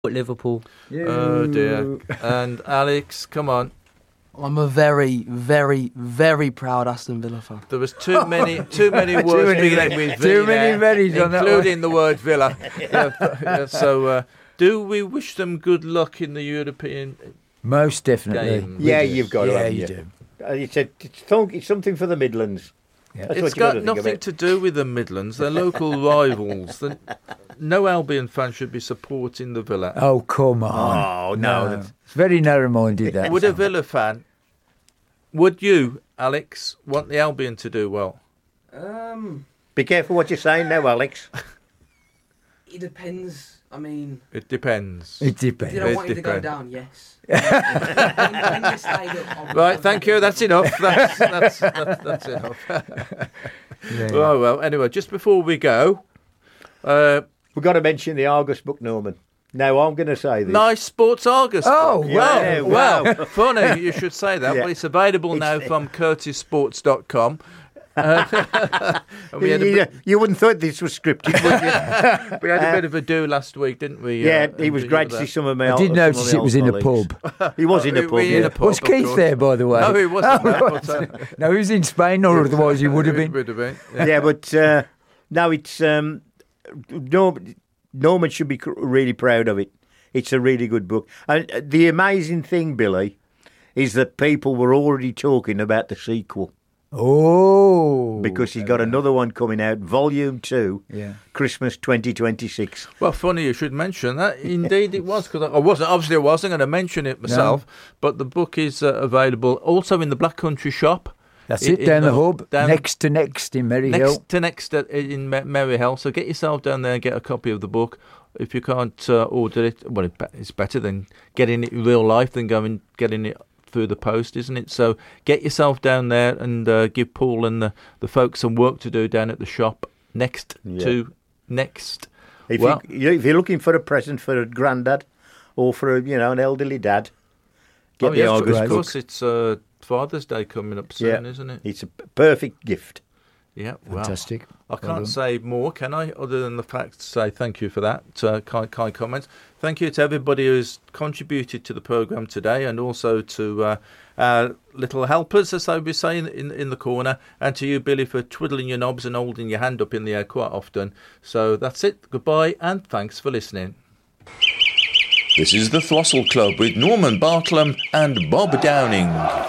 Liverpool. Oh dear. And Alex, come on. I'm a very, very, very proud Aston Villa fan. There was too many words beginning with V too many V's on that one. including the word Villa. So, do we wish them good luck in the European Most definitely. game? Yeah, you've got to. Yeah, haven't you you do. It's something for the Midlands. Yeah. That's It's what you gotta got think nothing about. to do with the Midlands. They're local rivals. No Albion fan should be supporting the Villa. Oh, come on. Oh, no, that's- It's very narrow-minded, that. Would a Villa fan, would you, Alex, want the Albion to do well? Be careful what you're saying now, Alex. It depends. I mean, It depends. It depends. did I It want you to go depends. down? Yes. When you stayed up, Right, thank you. That's enough. That's enough. Yeah. Oh, well, anyway, just before we go, We've got to mention the Argus book, Norman. Now, I'm going to say this. Nice Sports Argus. Oh, Yeah, Well, wow. funny you should say that. Yeah. Well, it's available now from CurtisSports.com. And we had a bit, You wouldn't thought this was scripted, would you? we had a bit of a do last week, didn't we? Yeah, it and was you great know to see that. some of my I did some of notice my it was old in a colleagues. pub. He was in a pub. We in yeah. a pub. Was of Keith course. there, by the way? No, he wasn't. there, but, No, he was in Spain, or otherwise he would have been. Would have been. Yeah. Yeah, but now it's Norman should be really proud of it. It's a really good book. And the amazing thing, Billy, is that people were already talking about the sequel Oh. because he's got another one coming out, Volume 2, Yeah. Christmas 2026. Well, funny you should mention that. Indeed, it was, because I wasn't going to mention it myself. But the book is available also in the Black Country shop. That's in- it, down in the hub. down- Next to next in Maryhill. Next in Maryhill. So get yourself down there and get a copy of the book. If you can't order it, well, it's better than getting it in real life than getting it through the post, isn't it? So get yourself down there and give Paul and the folks some work to do down at the shop next. If, Well- if you're looking for a present for a granddad or for an elderly dad, get the yes, Argus of book. course, it's Father's Day coming up soon, isn't it? It's a perfect gift. Yeah, well, Fantastic. I Well can't done. say more, can I? Other than the fact to say thank you for that kind comments. Thank you to everybody who's contributed to the programme today, and also to our little helpers, as they would be saying in the corner, and to you, Billy, for twiddling your knobs and holding your hand up in the air quite often. So that's it. Goodbye, and thanks for listening. This is the Throstle Club with Norman Bartlam and Bob Downing.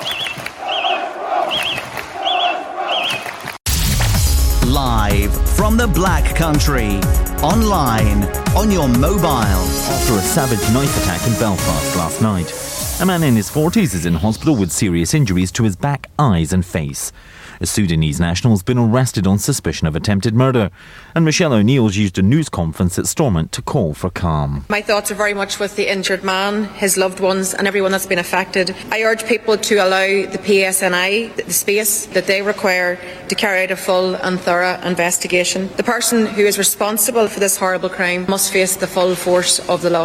Live from the Black Country. Online. On your mobile. After a savage knife attack in Belfast last night, a man in his 40s is in hospital with serious injuries to his back, eyes and face. A Sudanese national has been arrested on suspicion of attempted murder, and Michelle O'Neill's used a news conference at Stormont to call for calm. My thoughts are very much with the injured man, his loved ones and everyone that's been affected. I urge people to allow the PSNI the space that they require to carry out a full and thorough investigation. The person who is responsible for this horrible crime must face the full force of the law.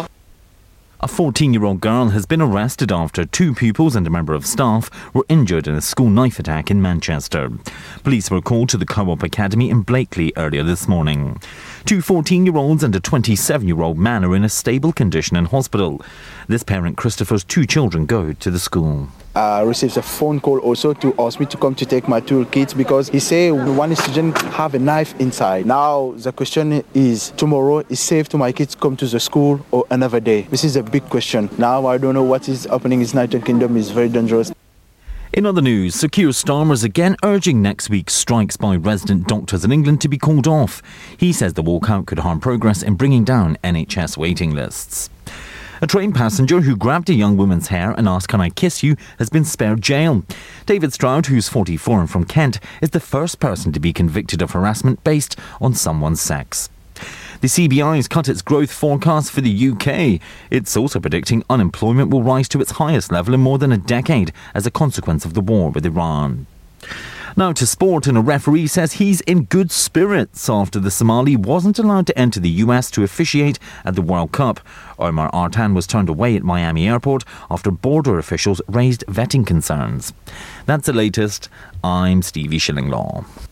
A 14-year-old girl has been arrested after two pupils and a member of staff were injured in a school knife attack in Manchester. Police were called to the Co-op Academy in Blakely earlier this morning. Two 14-year-olds and a 27-year-old man are in a stable condition in hospital. This parent Christopher's two children go to the school. I received a phone call also to ask me to come to take my two kids because he said one student have a knife inside. Now the question is, tomorrow is safe to my kids come to the school or another day? This is a big question. Now I don't know what is happening in the United Kingdom. Is very dangerous. In other news, Sir Keir Starmer is again urging next week's strikes by resident doctors in England to be called off. He says the walkout could harm progress in bringing down NHS waiting lists. A train passenger who grabbed a young woman's hair and asked, "Can I kiss you?" has been spared jail. David Stroud, who's 44 and from Kent, is the first person to be convicted of harassment based on someone's sex. The CBI has cut its growth forecast for the UK. It's also predicting unemployment will rise to its highest level in more than a decade as a consequence of the war with Iran. Now to sport, and a referee says he's in good spirits after the Somali wasn't allowed to enter the US to officiate at the World Cup. Omar Artan was turned away at Miami Airport after border officials raised vetting concerns. That's the latest. I'm Stevie Shillinglaw.